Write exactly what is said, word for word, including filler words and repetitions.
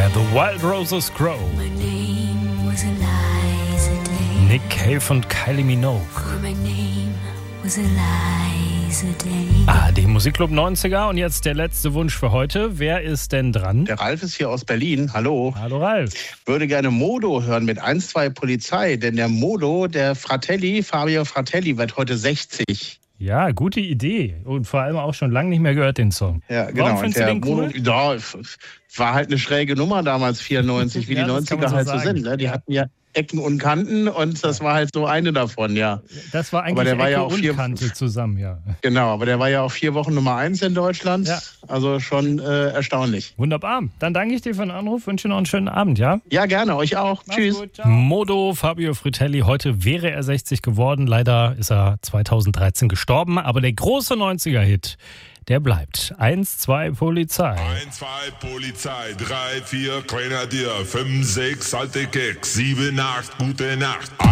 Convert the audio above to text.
The Wild Roses Grow. Nick Cave und Kylie Minogue. Ah, die Musikclub neunziger und jetzt der letzte Wunsch für heute. Wer ist denn dran? Der Ralf ist hier aus Berlin. Hallo. Hallo Ralf. Würde gerne Modo hören mit eins zwei Polizei, denn der Modo, der Fratelli, Fabio Fratelli, wird heute sechzig. Ja, gute Idee. Und vor allem auch schon lange nicht mehr gehört, den Song. Ja, genau. Warum findest du den cool? Modo, ja, war halt eine schräge Nummer damals, vierundneunzig, wie ja, die neunziger so halt sagen. so sind. Ne? Die ja. hatten ja Ecken und Kanten und das war halt so eine davon, ja. Das war eigentlich aber der Ecke war ja auch und vier, Kante zusammen, ja. Genau, aber der war ja auch vier Wochen Nummer eins in Deutschland. Ja. Also schon äh, erstaunlich. Wunderbar. Dann danke ich dir für den Anruf, wünsche noch einen schönen Abend, ja? Ja, gerne. Euch auch. Mach's Tschüss. Gut, Modo Fabio Fratelli, heute wäre er sechzig geworden. Leider ist er zweitausenddreizehn gestorben, aber der große neunziger-Hit, der bleibt. eins zwei Polizei. eins zwei Polizei, drei vier Grenadier, fünf sechs alte Keks, sieben acht gute Nacht.